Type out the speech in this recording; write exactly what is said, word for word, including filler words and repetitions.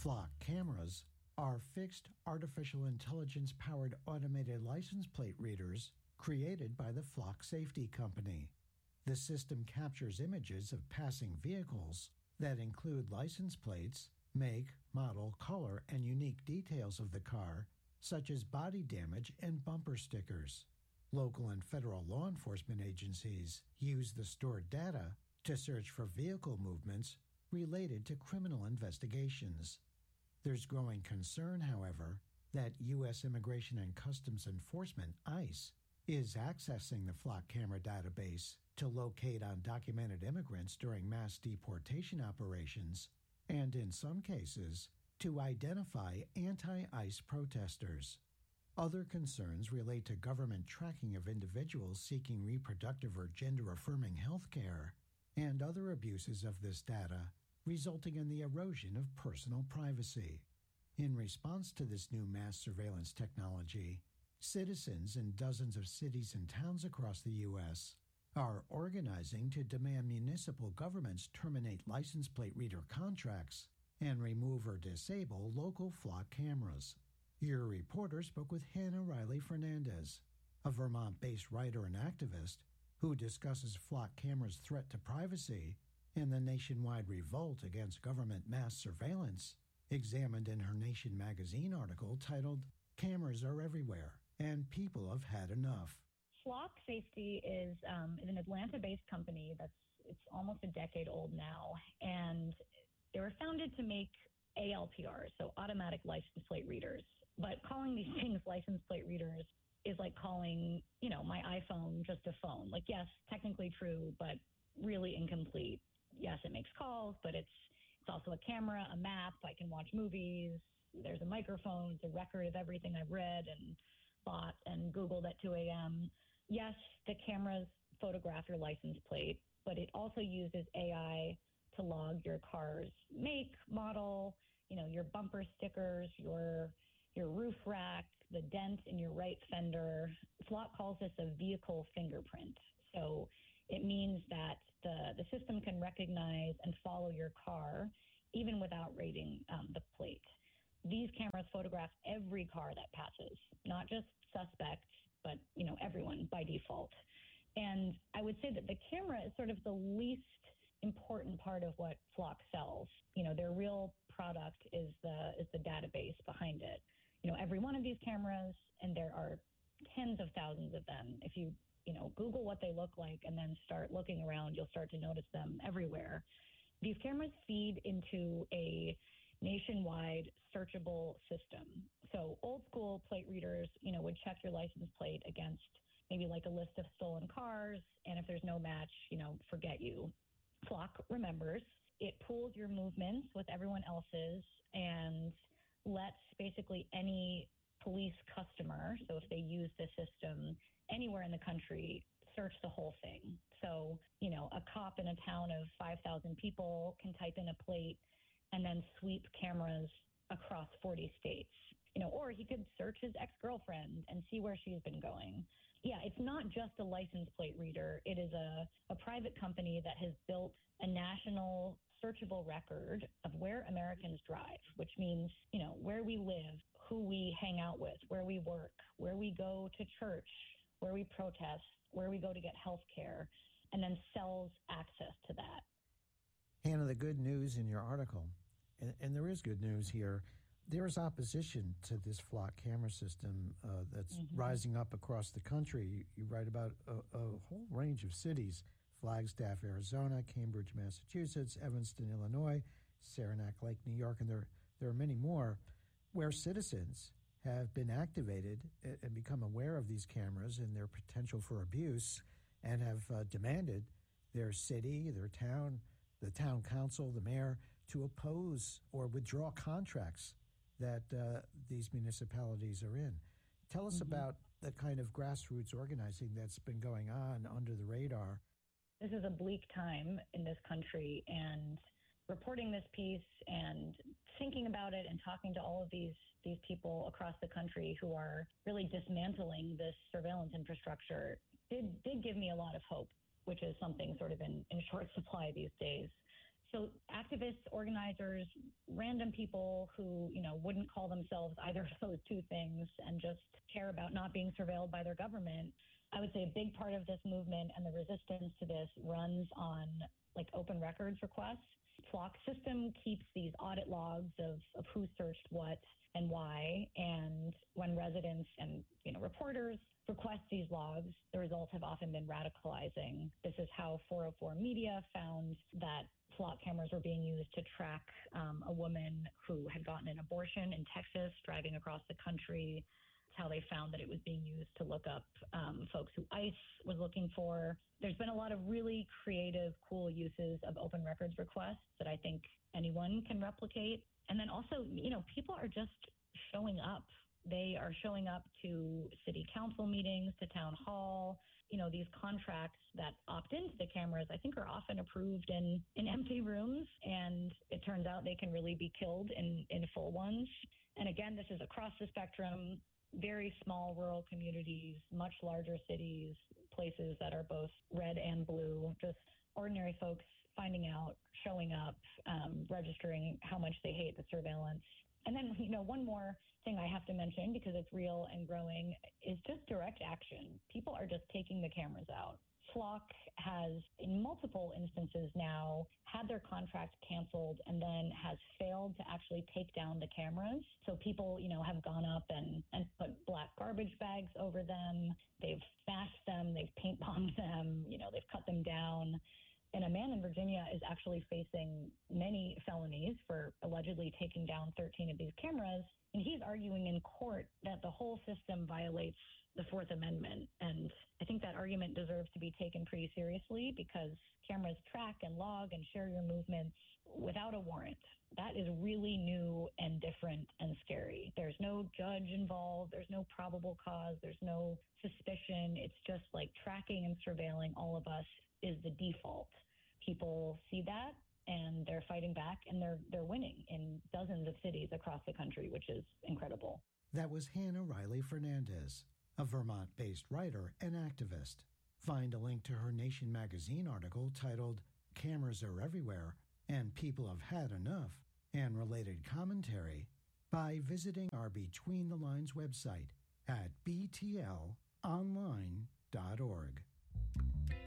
Flock cameras are fixed artificial intelligence-powered automated license plate readers created by the Flock Safety Company. The system captures images of passing vehicles that include license plates, make, model, color, and unique details of the car, such as body damage and bumper stickers. Local and federal law enforcement agencies use the stored data to search for vehicle movements related to criminal investigations. There's growing concern, however, that U S Immigration and Customs Enforcement, ICE, is accessing the Flock camera database to locate undocumented immigrants during mass deportation operations, and in some cases, to identify anti-ICE protesters. Other concerns relate to government tracking of individuals seeking reproductive or gender-affirming health care, and other abuses of this data, resulting in the erosion of personal privacy. In response to this new mass surveillance technology, citizens in dozens of cities and towns across the U S are organizing to demand municipal governments terminate license plate reader contracts and remove or disable local Flock cameras. Your reporter spoke with Hannah Riley Fernandez, a Vermont-based writer and activist who discusses Flock cameras' threat to privacy and the nationwide revolt against government mass surveillance, examined in her Nation magazine article titled "Cameras Are Everywhere, and People Have Had Enough." Flock Safety is, um, is an Atlanta-based company that's it's almost a decade old now, and they were founded to make A L P Rs, so automatic license plate readers. But calling these things license plate readers is like calling, you know, my iPhone just a phone. Like, yes, technically true, but really incomplete. Yes, it makes calls, but it's it's also a camera, a map. I can watch movies. There's a microphone. It's a record of everything I've read and bought and Googled at two a.m. Yes, the cameras photograph your license plate, but it also uses A I to log your car's make, model, you know, your bumper stickers, your your roof rack, the dent in your right fender. Flock calls this a vehicle fingerprint. So it means that the, the system can recognize and follow your car even without reading um, the plate. These cameras photograph every car that passes, not just suspects, but, you know, everyone by default. And I would say that the camera is sort of the least important part of what Flock sells. You know, their real product is the is the database behind it. You know, every one of these cameras, and there are tens of thousands of them. If you, you know, Google what they look like and then start looking around, you'll start to notice them everywhere. These cameras feed into a nationwide searchable system. So old school plate readers, you know, would check your license plate against maybe like a list of stolen cars. And if there's no match, you know, forget you. Flock remembers. It pools your movements with everyone else's and lets basically any police customer, so if they use the system anywhere in the country, search the whole thing. So, you know, a cop in a town of five thousand people can type in a plate and then sweep cameras across forty states. You know, or he could search his ex-girlfriend and see where she's been going. Yeah, it's not just a license plate reader. It is a, a private company that has built a national searchable record of where Americans drive, which means, you know, where we live, who we hang out with, where we work, where we go to church, where we protest, where we go to get health care, and then sells access to that. Hannah, the good news in your article, and, and there is good news here, there is opposition to this Flock camera system uh, that's mm-hmm. rising up across the country. You, you write about a, a whole range of cities: Flagstaff, Arizona; Cambridge, Massachusetts; Evanston, Illinois; Saranac Lake, New York, and there there are many more, where citizens have been activated and become aware of these cameras and their potential for abuse, and have uh, demanded their city, their town, the town council, the mayor, to oppose or withdraw contracts that uh, these municipalities are in. Tell us mm-hmm. about the kind of grassroots organizing that's been going on under the radar. This is a bleak time in this country, and reporting this piece and thinking about it and talking to all of these these people across the country who are really dismantling this surveillance infrastructure did did give me a lot of hope, which is something sort of in, in short supply these days. So activists, organizers, random people who, you know, wouldn't call themselves either of those two things and just care about not being surveilled by their government. I would say a big part of this movement and the resistance to this runs on like open records requests. Flock system keeps these audit logs of, of who searched what and why. And when residents and, you know, reporters request these logs, the results have often been radicalizing. This is how four oh four Media found that flock cameras were being used to track um, a woman who had gotten an abortion in Texas, driving across the country. It's how they found that it was being used to look up um, folks who ICE was looking for. There's been a lot of really creative, cool uses of open records requests that I think anyone can replicate. And then also, you know, people are just showing up. They are showing up to city council meetings, to town hall. You know, these contracts that opt into the cameras, I think, are often approved in, in empty rooms. And it turns out they can really be killed in, in full ones. And again, this is across the spectrum, very small rural communities, much larger cities, places that are both red and blue, just ordinary folks finding out, showing up, um, registering how much they hate the surveillance. And then, you know, one more thing I have to mention, because it's real and growing, is just direct action. People are just taking the cameras out. Flock has, in multiple instances now, had their contract canceled and then has failed to actually take down the cameras. So people, you know, have gone up and, and put black garbage bags over them. They've smashed them. They've paint bombed them. You know, they've cut them down. And a man in Virginia is actually facing many felonies for allegedly taking down thirteen of these cameras. And he's arguing in court that the whole system violates the Fourth Amendment. And I think that argument deserves to be taken pretty seriously, because cameras track and log and share your movements without a warrant. That is really new and different and scary. There's no judge involved. There's no probable cause. There's no suspicion. It's just like tracking and surveilling all of us is the default. People see that and they're fighting back, and they're they're winning in dozens of cities across the country, which is incredible. That was Hannah Riley Fernandez, a Vermont-based writer and activist. Find a link to her Nation magazine article titled "Cameras Are Everywhere and People Have Had Enough," and related commentary by visiting our Between the Lines website at b t l online dot org.